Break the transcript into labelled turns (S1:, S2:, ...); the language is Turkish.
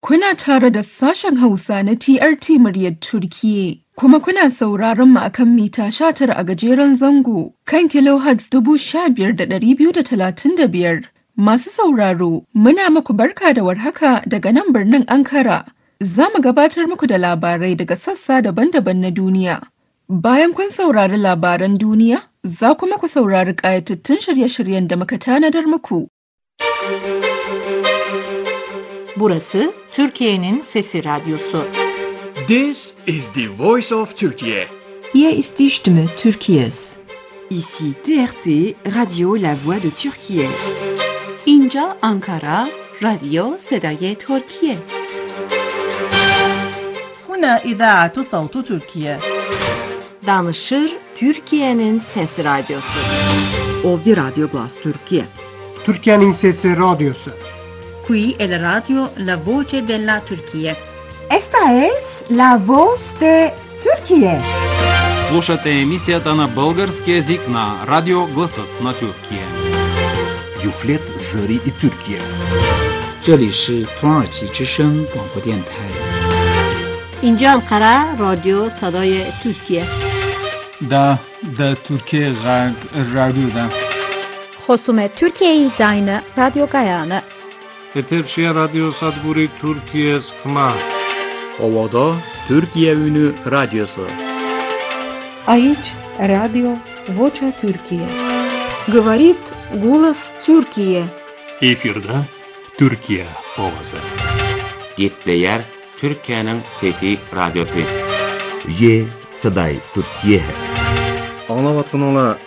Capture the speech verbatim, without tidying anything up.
S1: Kuna tare da sashen Hausa na T R T muryar Turkiyya, kuma kuna sauraron mu akan mita sha tara a gajeren zango kan kilohertz dubu sha biyar da ɗari biyu da talatin da biyar. Masu sauraro, muna muku barka da warhaka daga nan birnin Ankara. Za mu gabatar muku da labarai daga sassa daban-daban na duniya. Bayan kun saurari labaran duniya, za kuma ku saurari ƙayatattun shirye-shiryen da muka tanadar muku.
S2: Burası Türkiye'nin Sesi Radyosu.
S3: This is the voice of Turkey.
S4: Hier ist die Stimme Türkiye's.
S5: Ici T R T, Radio La Voix de Türkiye.
S2: اینجا Ankara, رادیو صدای ترکیه.
S6: هنا إذاعة صوت تركيا.
S2: Danışır Türkiye'nin Sesi Radyosu.
S5: Ovdje Radio Glas Türkiye.
S7: Türkiye'nin Sesi Radyosu.
S6: Qui è la radio La Voce della Turchia.
S8: Esta es La Voz de Türkiye.
S9: Слушате емисията на български език на Радио Гласът на Türkiye.
S10: Юфлет Зари и Türkiye.
S11: 这里是土耳其之声广播电台。
S2: اینجا Ankara, رادیو صدای ترکیه.
S12: دا دا Türkiye رادیو.
S13: خصوم Türkiye Yayını Radyo Gayane.
S14: Eterşehir Radyo Sadburi Türkiye Sıkma.
S15: Ovada Türkiye Ünü Radyosu.
S16: Aici Radio Vocea Türkiye.
S17: Говорит голос Türkiye.
S18: Efirde Türkiye ovası.
S19: Gitleyer Türkiye'nin Fethi Radyosu.
S10: Ye Saday Türkiye.
S20: Anlavatın ola